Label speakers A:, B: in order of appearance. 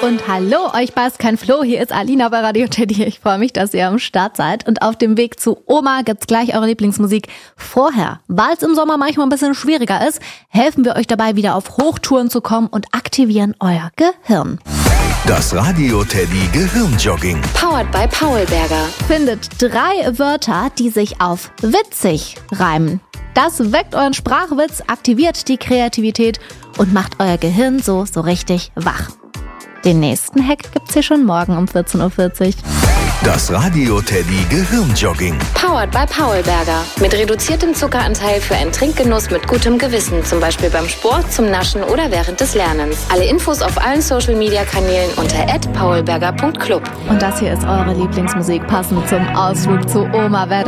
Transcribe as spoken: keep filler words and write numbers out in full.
A: Und hallo, euch beißt kein Floh, hier ist Alina bei Radio Teddy. Ich freue mich, dass ihr am Start seid. Und auf dem Weg zu Oma gibt's gleich eure Lieblingsmusik. Vorher, weil es im Sommer manchmal ein bisschen schwieriger ist, helfen wir euch dabei, wieder auf Hochtouren zu kommen und aktivieren euer Gehirn.
B: Das Radio Teddy Gehirnjogging.
C: Powered by Paulberger.
A: Findet drei Wörter, die sich auf witzig reimen. Das weckt euren Sprachwitz, aktiviert die Kreativität und macht euer Gehirn so, so richtig wach. Den nächsten Hack gibt's hier schon morgen um vierzehn Uhr vierzig.
B: Das Radio Teddy Gehirnjogging.
C: Powered by Paulberger. Mit reduziertem Zuckeranteil für einen Trinkgenuss mit gutem Gewissen. Zum Beispiel beim Sport, zum Naschen oder während des Lernens. Alle Infos auf allen Social-Media-Kanälen unter at paulberger punkt club.
A: Und das hier ist eure Lieblingsmusik, passend zum Ausflug zu Oma. Wer